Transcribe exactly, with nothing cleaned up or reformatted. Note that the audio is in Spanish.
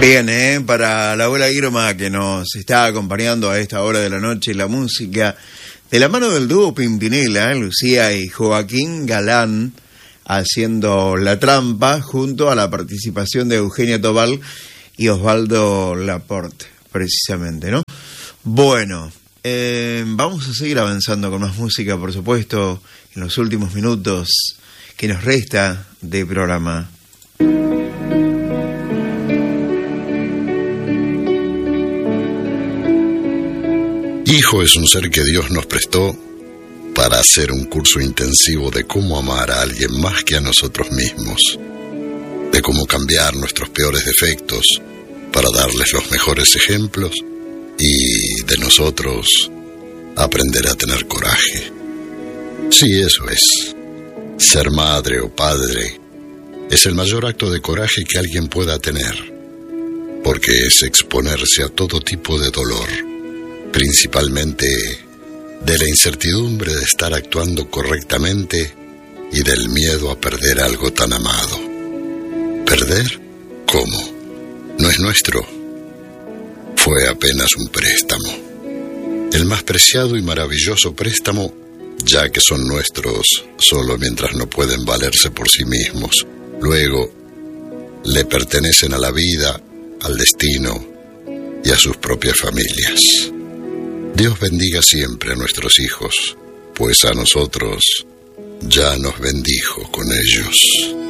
Bien, ¿eh? Para la abuela Irma, que nos está acompañando a esta hora de la noche, la música de la mano del dúo Pimpinela, Lucía y Joaquín Galán, haciendo La Trampa, junto a la participación de Eugenia Tobal y Osvaldo Laporte, precisamente, ¿no? Bueno, eh, vamos a seguir avanzando con más música, por supuesto, en los últimos minutos que nos resta de programa. Hijo es un ser que Dios nos prestó para hacer un curso intensivo de cómo amar a alguien más que a nosotros mismos, de cómo cambiar nuestros peores defectos para darles los mejores ejemplos y de nosotros aprender a tener coraje. Sí, eso es. Ser madre o padre es el mayor acto de coraje que alguien pueda tener, porque es exponerse a todo tipo de dolor, principalmente de la incertidumbre de estar actuando correctamente y del miedo a perder algo tan amado. ¿Perder? ¿Cómo? No es nuestro. Fue apenas un préstamo. El más preciado y maravilloso préstamo, ya que son nuestros solo mientras no pueden valerse por sí mismos. Luego, le pertenecen a la vida, al destino y a sus propias familias. Dios bendiga siempre a nuestros hijos, pues a nosotros ya nos bendijo con ellos.